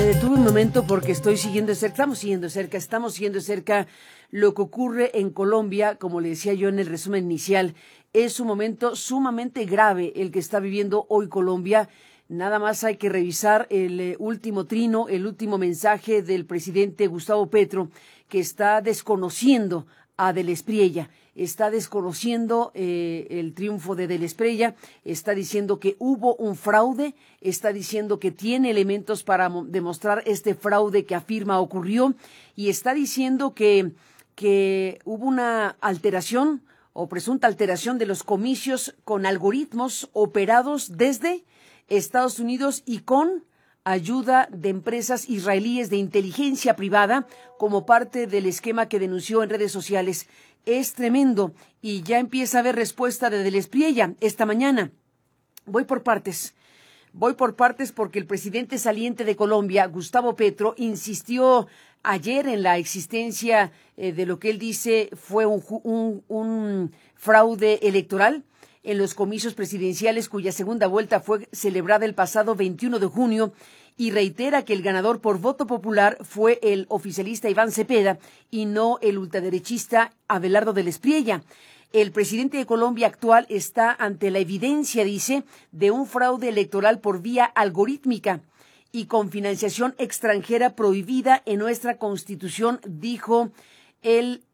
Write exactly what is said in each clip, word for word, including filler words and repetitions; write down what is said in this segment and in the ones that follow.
Me detuve un momento porque estoy siguiendo de cerca, estamos siguiendo de cerca, estamos siguiendo de cerca lo que ocurre en Colombia. Como le decía yo en el resumen inicial, es un momento sumamente grave el que está viviendo hoy Colombia. Nada más hay que revisar el eh, último trino, el último mensaje del presidente Gustavo Petro, que está desconociendo a Del Espriella, está desconociendo eh, el triunfo de Del Espriella, está diciendo que hubo un fraude, está diciendo que tiene elementos para demostrar este fraude que afirma ocurrió, y está diciendo que, que hubo una alteración o presunta alteración de los comicios con algoritmos operados desde Estados Unidos y con ayuda de empresas israelíes de inteligencia privada como parte del esquema que denunció en redes sociales. Es tremendo y ya empieza a haber respuesta de Del Espriella esta mañana. Voy por partes. Voy por partes porque el presidente saliente de Colombia, Gustavo Petro, insistió ayer en la existencia eh, de lo que él dice fue un, un, un fraude electoral en los comicios presidenciales cuya segunda vuelta fue celebrada el pasado veintiuno de junio, y reitera que el ganador por voto popular fue el oficialista Iván Cepeda y no el ultraderechista Abelardo Del Espriella. El presidente de Colombia actual está ante la evidencia, dice, de un fraude electoral por vía algorítmica y con financiación extranjera prohibida en nuestra Constitución, dijo el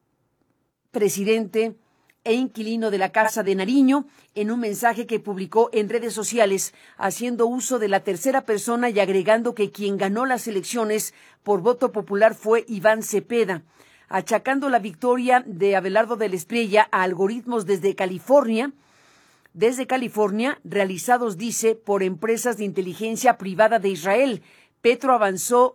presidente e inquilino de la Casa de Nariño en un mensaje que publicó en redes sociales, haciendo uso de la tercera persona y agregando que quien ganó las elecciones por voto popular fue Iván Cepeda, achacando la victoria de Abelardo Del Espriella a algoritmos desde California, desde California, realizados, dice, por empresas de inteligencia privada de Israel. Petro avanzó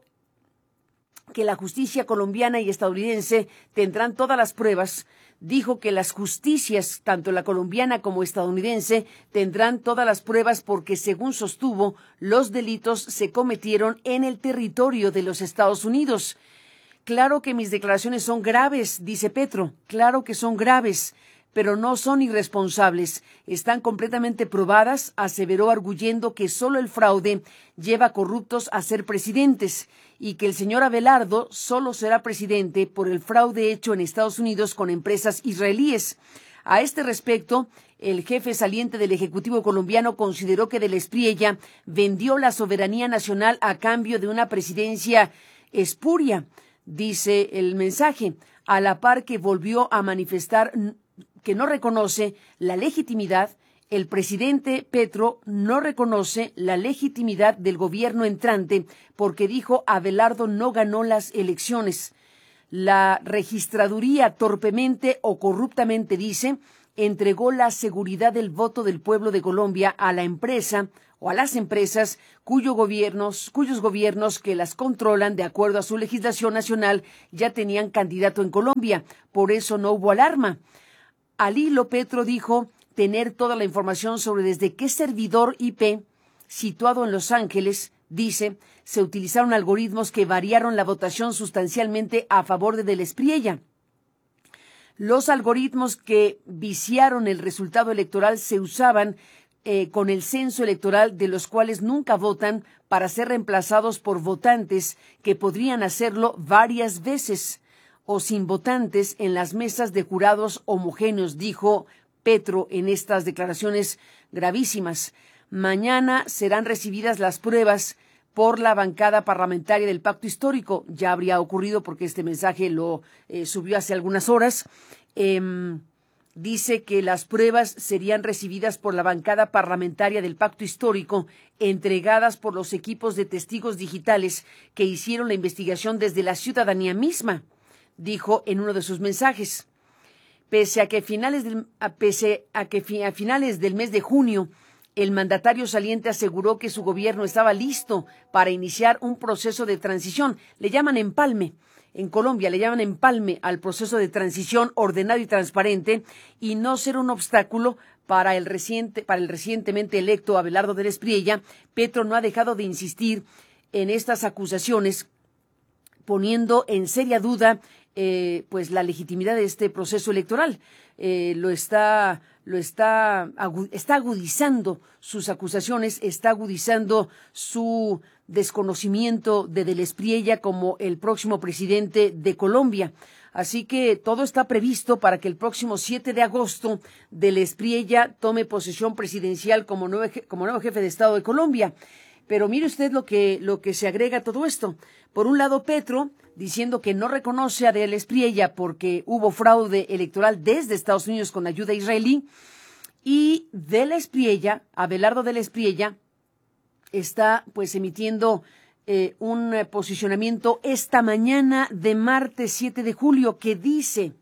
que la justicia colombiana y estadounidense tendrán todas las pruebas. Dijo que las justicias, tanto la colombiana como estadounidense, tendrán todas las pruebas porque, según sostuvo, los delitos se cometieron en el territorio de los Estados Unidos. Claro que mis declaraciones son graves, dice Petro, claro que son graves, pero no son irresponsables. Están completamente probadas, aseveró, arguyendo que solo el fraude lleva a corruptos a ser presidentes y que el señor Abelardo solo será presidente por el fraude hecho en Estados Unidos con empresas israelíes. A este respecto, el jefe saliente del Ejecutivo colombiano consideró que Del Espriella vendió la soberanía nacional a cambio de una presidencia espuria, dice el mensaje, a la par que volvió a manifestar que no reconoce la legitimidad. El presidente Petro no reconoce la legitimidad del gobierno entrante porque, dijo, Abelardo no ganó las elecciones. La registraduría torpemente o corruptamente, dice, entregó la seguridad del voto del pueblo de Colombia a la empresa o a las empresas cuyo gobiernos, cuyos gobiernos que las controlan de acuerdo a su legislación nacional ya tenían candidato en Colombia. Por eso no hubo alarma. Al hilo, Petro dijo tener toda la información sobre desde qué servidor I P situado en Los Ángeles, dice, se utilizaron algoritmos que variaron la votación sustancialmente a favor de Del Espriella. Los algoritmos que viciaron el resultado electoral se usaban eh, con el censo electoral, de los cuales nunca votan, para ser reemplazados por votantes que podrían hacerlo varias veces o sin votantes en las mesas de jurados homogéneos, dijo Petro en estas declaraciones gravísimas. Mañana serán recibidas las pruebas por la bancada parlamentaria del Pacto Histórico. Ya habría ocurrido porque este mensaje lo eh, subió hace algunas horas. Eh, dice que las pruebas serían recibidas por la bancada parlamentaria del Pacto Histórico, entregadas por los equipos de testigos digitales que hicieron la investigación desde la ciudadanía misma, dijo en uno de sus mensajes. Pese a que, finales del, a, pese a que fi, a finales del mes de junio, el mandatario saliente aseguró que su gobierno estaba listo para iniciar un proceso de transición. Le llaman empalme. En Colombia le llaman empalme al proceso de transición ordenado y transparente, y no ser un obstáculo para el reciente, para el recientemente electo Abelardo Del Espriella. Petro no ha dejado de insistir en estas acusaciones, poniendo en seria duda eh, pues la legitimidad de este proceso electoral. Eh, lo está, lo está, agu está agudizando sus acusaciones, está agudizando su desconocimiento de Del Espriella como el próximo presidente de Colombia. Así que todo está previsto para que el próximo siete de agosto Del Espriella tome posesión presidencial como nuevo, como nuevo jefe de Estado de Colombia. Pero mire usted lo que, lo que se agrega a todo esto. Por un lado, Petro diciendo que no reconoce a Del Espriella porque hubo fraude electoral desde Estados Unidos con ayuda israelí. Y Del Espriella, Abelardo Del Espriella, está pues emitiendo eh, un eh, posicionamiento esta mañana de martes siete de julio que dice: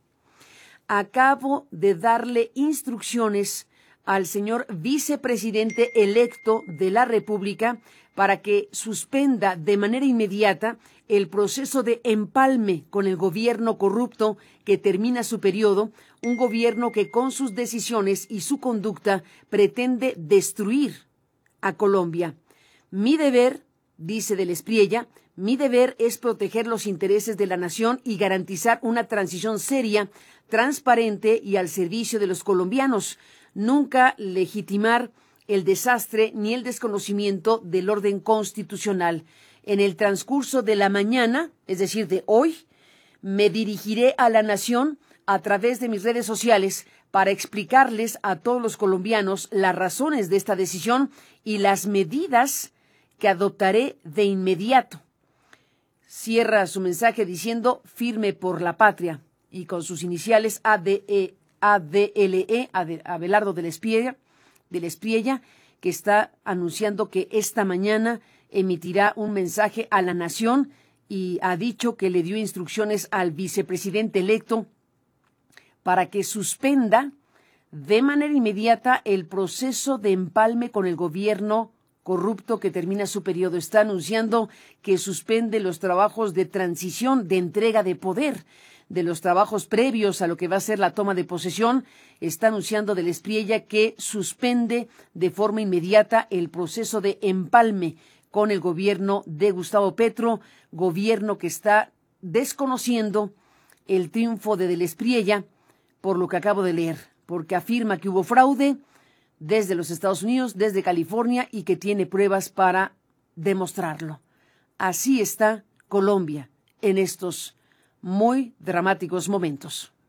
acabo de darle instrucciones al señor vicepresidente electo de la República para que suspenda de manera inmediata el proceso de empalme con el gobierno corrupto que termina su periodo, un gobierno que con sus decisiones y su conducta pretende destruir a Colombia. Mi deber, dice Del Espriella, mi deber es proteger los intereses de la nación y garantizar una transición seria, transparente y al servicio de los colombianos. Nunca legitimar el desastre ni el desconocimiento del orden constitucional. En el transcurso de la mañana, es decir, de hoy, me dirigiré a la nación a través de mis redes sociales para explicarles a todos los colombianos las razones de esta decisión y las medidas que adoptaré de inmediato. Cierra su mensaje diciendo firme por la patria y con sus iniciales A D E. A D L E, Abelardo Del Espriella, Del Espriella, que está anunciando que esta mañana emitirá un mensaje a la nación y ha dicho que le dio instrucciones al vicepresidente electo para que suspenda de manera inmediata el proceso de empalme con el gobierno corrupto que termina su periodo. Está anunciando que suspende los trabajos de transición, de entrega de poder, de los trabajos previos a lo que va a ser la toma de posesión. Está anunciando Del Espriella que suspende de forma inmediata el proceso de empalme con el gobierno de Gustavo Petro, gobierno que está desconociendo el triunfo de Del Espriella, por lo que acabo de leer, porque afirma que hubo fraude desde los Estados Unidos, desde California, y que tiene pruebas para demostrarlo. Así está Colombia en estos muy dramáticos momentos.